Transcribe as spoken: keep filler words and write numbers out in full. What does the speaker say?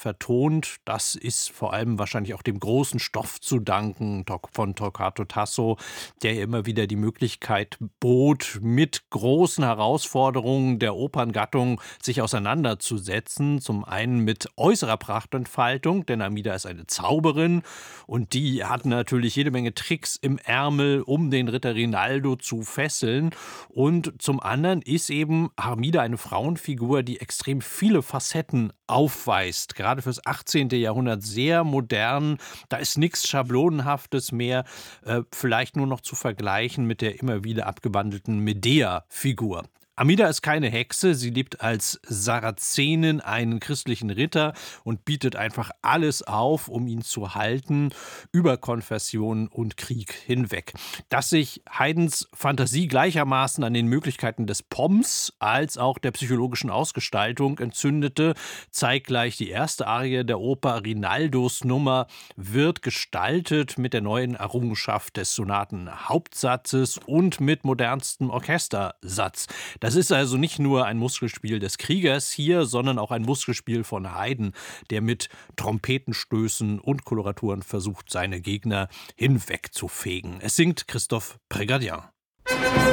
vertont. Das ist vor allem wahrscheinlich auch dem großen Stoff zu danken Tor- von Torquato Tasso, der ja immer wieder die Möglichkeit bot, mit großen Herausforderungen der Operngattung sich auseinanderzusetzen. Zum einen mit äußerer Prachtentfaltung, denn Armida ist eine Zauberin und die hat natürlich jede Menge Tricks im Ärmel, um den Ritter Rinaldo zu fesseln. Und zum anderen ist eben Armida eine Frauenfigur, die extrem viele Facetten aufweist. Gerade fürs achtzehnte. Jahrhundert sehr modern. Da ist nichts Schablonenhaftes mehr. Äh, vielleicht nur noch zu vergleichen mit der immer wieder abgewandelten Medea-Figur. Armida ist keine Hexe, sie lebt als Sarazenin einen christlichen Ritter und bietet einfach alles auf, um ihn zu halten, über Konfession und Krieg hinweg. Dass sich Haydns Fantasie gleichermaßen an den Möglichkeiten des Pomps als auch der psychologischen Ausgestaltung entzündete, zeigt gleich die erste Arie der Oper. Rinaldos Nummer wird gestaltet mit der neuen Errungenschaft des Sonatenhauptsatzes und mit modernstem Orchestersatz. Das ist also nicht nur ein Muskelspiel des Kriegers hier, sondern auch ein Muskelspiel von Haydn, der mit Trompetenstößen und Koloraturen versucht, seine Gegner hinwegzufegen. Es singt Christophe Prégardien.